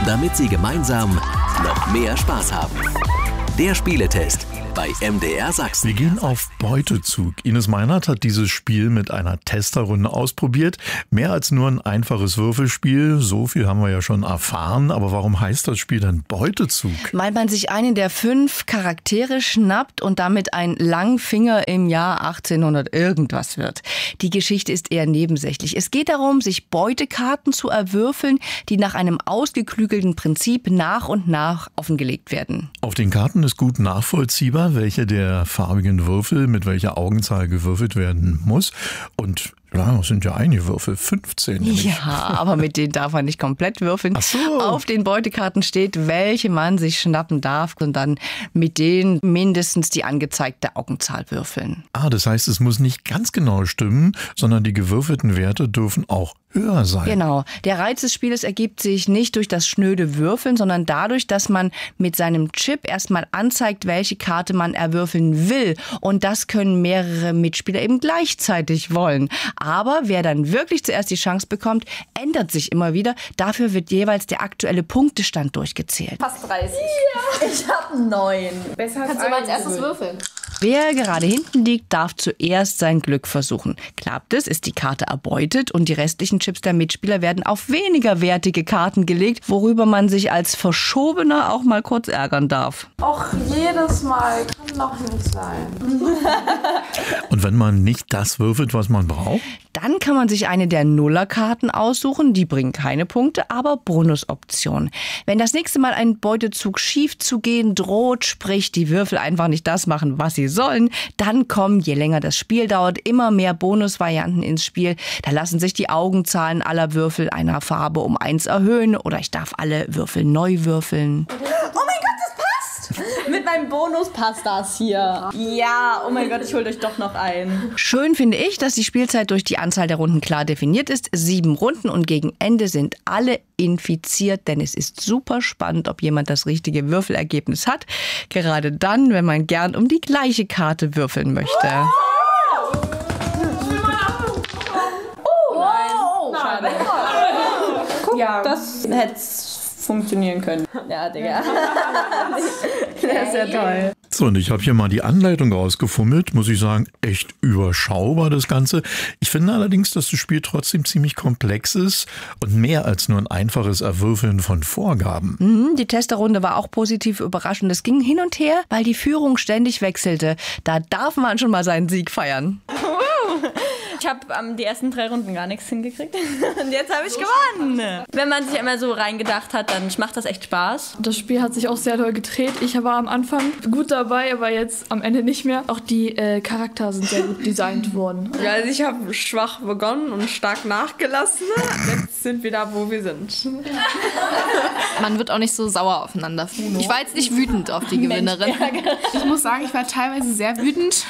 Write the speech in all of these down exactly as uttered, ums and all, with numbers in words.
damit Sie gemeinsam noch mehr Spaß haben. Der Spieletest bei M D R Sachsen. Wir gehen auf Beutezug. Ines Meinert hat dieses Spiel mit einer Testerrunde ausprobiert. Mehr als nur ein einfaches Würfelspiel, so viel haben wir ja schon erfahren. Aber warum heißt das Spiel dann Beutezug? Weil man sich einen der fünf Charaktere schnappt und damit ein Langfinger im Jahr achtzehnhundert irgendwas wird. Die Geschichte ist eher nebensächlich. Es geht darum, sich Beutekarten zu erwürfeln, die nach einem ausgeklügelten Prinzip nach und nach offengelegt werden. Auf den Karten ist gut nachvollziehbar, welche der farbigen Würfel mit welcher Augenzahl gewürfelt werden muss. Und ja, das sind ja einige Würfel, fünfzehn. Nämlich. Ja, aber mit denen darf man nicht komplett würfeln. Ach so. Auf den Beutekarten steht, welche man sich schnappen darf und dann mit denen mindestens die angezeigte Augenzahl würfeln. Ah, das heißt, es muss nicht ganz genau stimmen, sondern die gewürfelten Werte dürfen auch höher sein. Genau. Der Reiz des Spieles ergibt sich nicht durch das schnöde Würfeln, sondern dadurch, dass man mit seinem Chip erstmal anzeigt, welche Karte man erwürfeln will. Und das können mehrere Mitspieler eben gleichzeitig wollen. Aber wer dann wirklich zuerst die Chance bekommt, ändert sich immer wieder. Dafür wird jeweils der aktuelle Punktestand durchgezählt. Fast dreißig. Ja. Ich habe neun. Besser Kannst du mal als erstes würfeln? Wer gerade hinten liegt, darf zuerst sein Glück versuchen. Klappt es, ist die Karte erbeutet und die restlichen Chips der Mitspieler werden auf weniger wertige Karten gelegt, worüber man sich als Verschobener auch mal kurz ärgern darf. Och, jedes Mal kann doch nicht sein. Und wenn man nicht das würfelt, was man braucht? Dann kann man sich eine der Nullerkarten aussuchen. Die bringen keine Punkte, aber Bonusoptionen. Wenn das nächste Mal ein Beutezug schief zu gehen droht, sprich die Würfel einfach nicht das machen, was sie sollen, dann kommen, je länger das Spiel dauert, immer mehr Bonusvarianten ins Spiel. Da lassen sich die Augenzahlen aller Würfel einer Farbe um eins erhöhen oder ich darf alle Würfel neu würfeln. Oh mein Gott, das passt! Mit meinem Bonus passt das hier. Ja, oh mein Gott, ich hol euch doch noch ein. Schön finde ich, dass die Spielzeit durch die Anzahl der Runden klar definiert ist. Sieben Runden und gegen Ende sind alle infiziert, denn es ist super spannend, ob jemand das richtige Würfelergebnis hat. Gerade dann, wenn man gern um die gleiche Karte würfeln möchte. Oh, nein. Schade. Guck, ja. Das hätte funktionieren können. Ja, Digga. Das ist ja toll. So, und ich habe hier mal die Anleitung rausgefummelt, muss ich sagen, echt überschaubar das Ganze. Ich finde allerdings, dass das Spiel trotzdem ziemlich komplex ist und mehr als nur ein einfaches Erwürfeln von Vorgaben. Mhm, die Testerrunde war auch positiv überraschend. Es ging hin und her, weil die Führung ständig wechselte. Da darf man schon mal seinen Sieg feiern. Ich habe ähm, die ersten drei Runden gar nichts hingekriegt und jetzt habe ich gewonnen. Wenn man sich einmal so reingedacht hat, dann macht das echt Spaß. Das Spiel hat sich auch sehr doll gedreht. Ich war am Anfang gut dabei, aber jetzt am Ende nicht mehr. Auch die äh, Charaktere sind sehr gut designt worden. Ja, also ich habe schwach begonnen und stark nachgelassen. Jetzt sind wir da, wo wir sind. Man wird auch nicht so sauer aufeinander. Ich war jetzt nicht wütend auf die Gewinnerin. Ich muss sagen, ich war teilweise sehr wütend,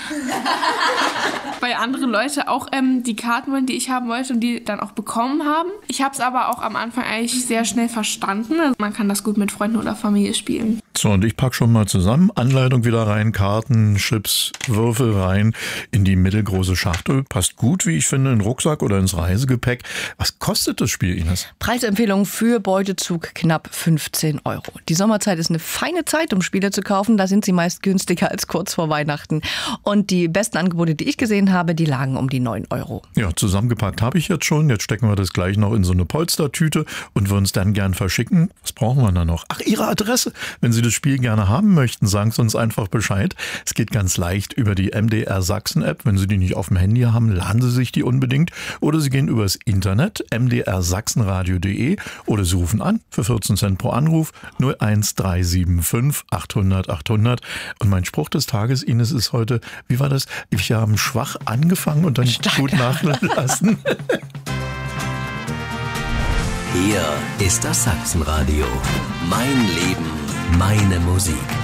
weil andere Leute auch ähm, die Karten wollen, die ich haben wollte und die dann auch bekommen haben. Ich habe es aber auch am Anfang eigentlich sehr schnell verstanden. Also man kann das gut mit Freunden oder Familie spielen. So, und ich packe schon mal zusammen. Anleitung wieder rein, Karten, Chips, Würfel rein in die mittelgroße Schachtel. Passt gut, wie ich finde, in den Rucksack oder ins Reisegepäck. Was kostet das Spiel, Ines? Preisempfehlung für Beutezug knapp fünfzehn Euro. Die Sommerzeit ist eine feine Zeit, um Spiele zu kaufen. Da sind sie meist günstiger als kurz vor Weihnachten. Und die besten Angebote, die ich gesehen habe, die lagen um die neun Euro. Ja, zusammengepackt habe ich jetzt schon. Jetzt stecken wir das gleich noch in so eine Polstertüte und würden es dann gern verschicken. Was brauchen wir da noch? Ach, Ihre Adresse. Wenn Sie das Spiel gerne haben möchten, sagen Sie uns einfach Bescheid. Es geht ganz leicht über die M D R Sachsen App. Wenn Sie die nicht auf dem Handy haben, laden Sie sich die unbedingt. Oder Sie gehen übers Internet, m d r sachsenradio punkt d e, oder Sie rufen an für vierzehn Cent pro Anruf null eins drei sieben fünf achthundert achthundert. Und mein Spruch des Tages, Ines, ist heute, wie war das? Wir haben schwach angefangen und dann Stark. gut nachlassen. Hier ist das Sachsenradio. Mein Leben, meine Musik.